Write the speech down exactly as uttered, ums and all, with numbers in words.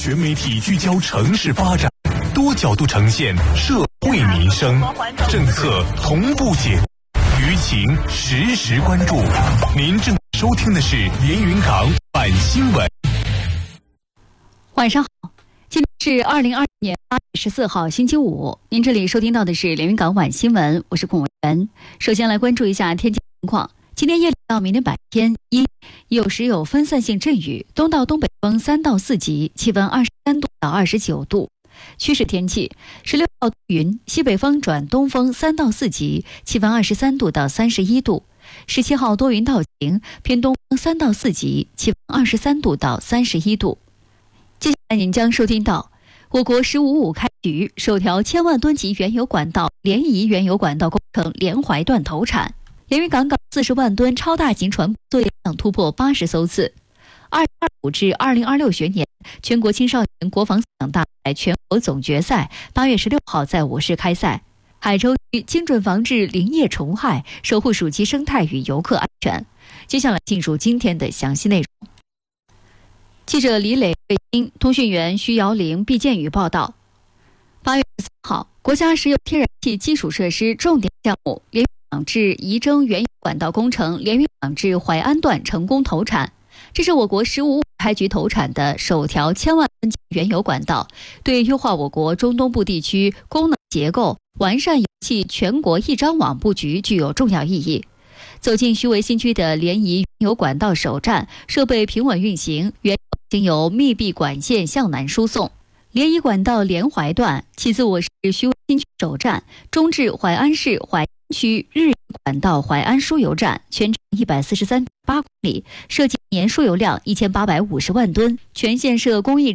全媒体聚焦城市发展，多角度呈现社会民生，政策同步解读，舆情实时关注。您正收听的是连云港晚新闻。 晚上好，今天是二零二一年八月十四号星期五，您这里收听到的是连云港晚新闻，我是龚文媛。首先来关注一下天气情况。今天夜里到明天白天，阴，有时有分散性阵雨，东到东北风三到四级，气温二十三度到二十九度。趋势天气，十六号多云，西北风转东风三到四级，气温二十三度到三十一度。十七号多云到晴，偏东风三到四级，气温二十三度到三十一度。接下来您将收听到我国“十五五”开局，首条千万吨级原油管道联谊原油管道工程连淮段投产。连云港港四十万吨超大型船作业量突破八十艘次。二零二五至二零二六学年全国青少年国防思想大赛全国总决赛八月十六号在我市开赛。海州区精准防治林业虫害，守护属鸡生态与游客安全。接下来进入今天的详细内容。记者李磊、北京通讯员徐瑶玲、毕建宇报道。八月十四号，国家石油天然气基础设施重点项目连云港至仪征原油管道工程连云港至淮安段成功投产。这是我国“十五五”开局投产的首条千万吨级原油管道，对优化我国中东部地区功能结构、完善油气全国一张网布局具有重要意义。走进徐汇新区的联谊原油管道首站，设备平稳运行，原油经由密闭管线向南输送。联谊管道连淮段，其自我市徐汇新区首站，中至淮安市淮安区日管道淮安输油站，全长一百四十三点八公里，设计年输油量一千八百五十万吨，全线设公益